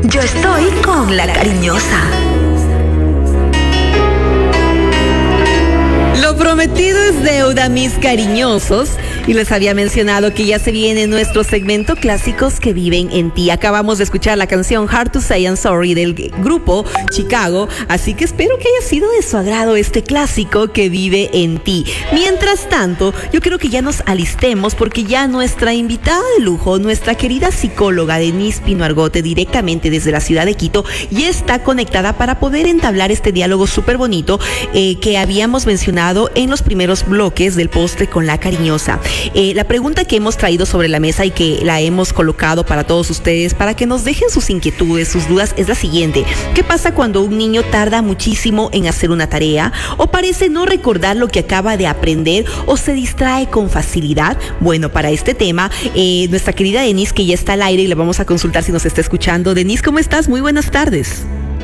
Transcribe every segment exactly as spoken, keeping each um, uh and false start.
Yo estoy con la cariñosa. Lo prometido es deuda, mis cariñosos. Y les había mencionado que ya se viene nuestro segmento Clásicos que viven en ti. Acabamos de escuchar la canción Hard to Say I'm Sorry del grupo Chicago, así que espero que haya sido de su agrado este clásico que vive en ti. Mientras tanto, yo creo que ya nos alistemos porque ya nuestra invitada de lujo, nuestra querida psicóloga Denise Pino Argote, directamente desde la ciudad de Quito, ya está conectada para poder entablar este diálogo súper bonito eh, que habíamos mencionado en los primeros bloques del postre con la cariñosa. Eh, la pregunta que hemos traído sobre la mesa y que la hemos colocado para todos ustedes, para que nos dejen sus inquietudes, sus dudas, es la siguiente. ¿Qué pasa cuando un niño tarda muchísimo en hacer una tarea o parece no recordar lo que acaba de aprender o se distrae con facilidad? Bueno, para este tema, eh, nuestra querida Denise, que ya está al aire y le vamos a consultar si nos está escuchando. Denise, ¿cómo estás? Muy buenas tardes.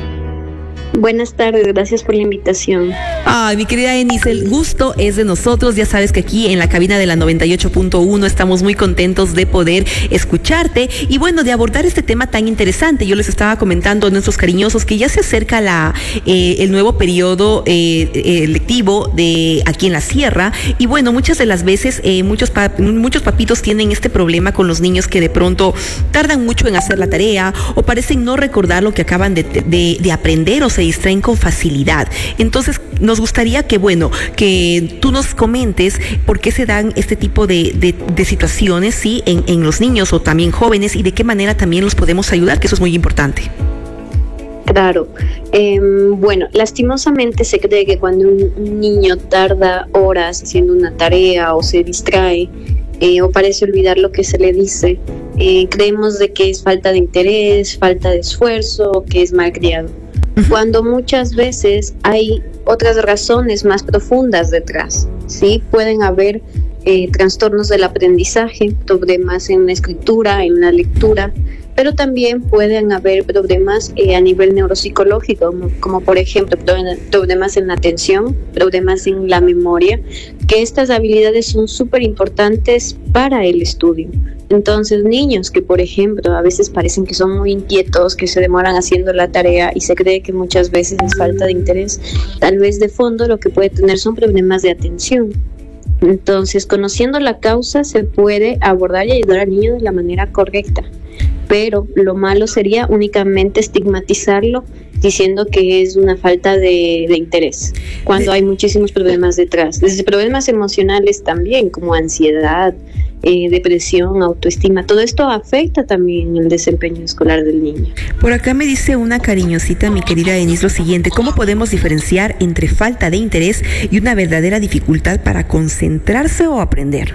Buenas tardes, gracias por la invitación. Ay, mi querida Denise, el gusto es de nosotros. Ya sabes que aquí en la cabina de la noventa y ocho punto uno estamos muy contentos de poder escucharte y bueno, de abordar este tema tan interesante. Yo les estaba comentando a nuestros cariñosos que ya se acerca la eh, el nuevo periodo eh, eh, lectivo de aquí en la sierra y bueno, muchas de las veces eh, muchos, pap- muchos papitos tienen este problema con los niños que de pronto tardan mucho en hacer la tarea o parecen no recordar lo que acaban de, de, de aprender o se distraen con facilidad. Entonces, nos gustaría que, bueno, que tú nos comentes por qué se dan este tipo de, de, de situaciones, ¿sí? En, en los niños o también jóvenes y de qué manera también los podemos ayudar, que eso es muy importante. Claro. Eh, bueno, lastimosamente se cree que cuando un, un niño tarda horas haciendo una tarea o se distrae eh, o parece olvidar lo que se le dice, eh, creemos de que es falta de interés, falta de esfuerzo o que es malcriado. Cuando muchas veces hay otras razones más profundas detrás, ¿sí? Pueden haber eh, trastornos del aprendizaje, problemas en la escritura, en la lectura, pero también pueden haber problemas eh, a nivel neuropsicológico, como, como por ejemplo problemas en la atención, problemas en la memoria, que estas habilidades son súper importantes para el estudio. Entonces, niños que, por ejemplo, a veces parecen que son muy inquietos, que se demoran haciendo la tarea y se cree que muchas veces es falta de interés, tal vez de fondo lo que puede tener son problemas de atención. Entonces, conociendo la causa, se puede abordar y ayudar al niño de la manera correcta. Pero lo malo sería únicamente estigmatizarlo diciendo que es una falta de, de interés, cuando hay muchísimos problemas detrás, desde problemas emocionales también, como ansiedad, eh, depresión, autoestima. Todo esto afecta también el desempeño escolar del niño. Por acá me dice una cariñosita, mi querida Denise, lo siguiente: ¿cómo podemos diferenciar entre falta de interés y una verdadera dificultad para concentrarse o aprender?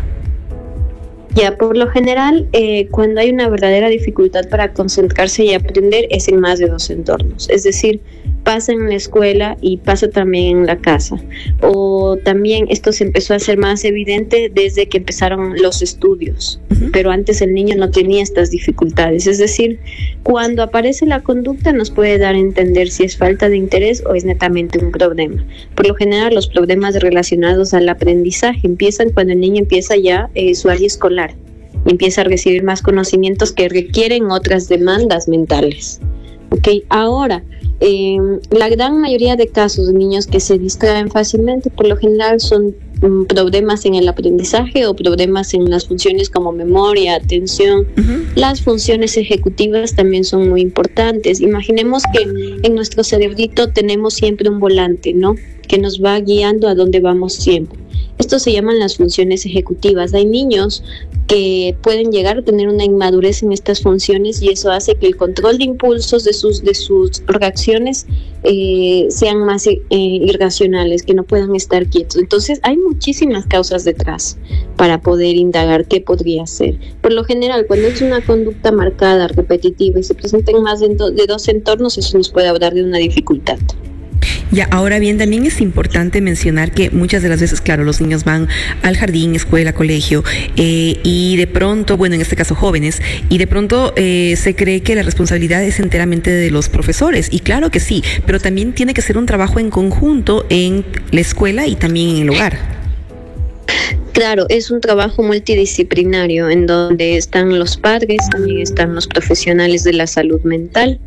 Ya, por lo general, eh, cuando hay una verdadera dificultad para concentrarse y aprender es en más de dos entornos. Es decir, pasa en la escuela y pasa también en la casa. O también esto se empezó a hacer más evidente desde que empezaron los estudios. Uh-huh. Pero antes el niño no tenía estas dificultades. Es decir, cuando aparece la conducta nos puede dar a entender si es falta de interés o es netamente un problema. Por lo general, los problemas relacionados al aprendizaje empiezan cuando el niño empieza ya eh, su área escolar. Empieza a recibir más conocimientos que requieren otras demandas mentales. Okay. Ahora, eh, la gran mayoría de casos de niños que se distraen fácilmente, por lo general son um, problemas en el aprendizaje o problemas en las funciones como memoria, atención. Uh-huh. Las funciones ejecutivas también son muy importantes. Imaginemos que en nuestro cerebrito tenemos siempre un volante, ¿no?, que nos va guiando a donde vamos siempre. Esto se llaman las funciones ejecutivas. Hay niños que pueden llegar a tener una inmadurez en estas funciones y eso hace que el control de impulsos de sus, de sus reacciones eh, sean más eh, irracionales, que no puedan estar quietos. Entonces hay muchísimas causas detrás para poder indagar qué podría ser. Por lo general, cuando es una conducta marcada, repetitiva y se presenta en más de, do, de dos entornos, eso nos puede hablar de una dificultad. Ya, ahora bien, también es importante mencionar que muchas de las veces, claro, los niños van al jardín, escuela, colegio, eh, y de pronto, bueno, en este caso jóvenes, y de pronto eh, se cree que la responsabilidad es enteramente de los profesores, y claro que sí, pero también tiene que ser un trabajo en conjunto en la escuela y también en el hogar. Claro, es un trabajo multidisciplinario en donde están los padres, también están los profesionales de la salud mental,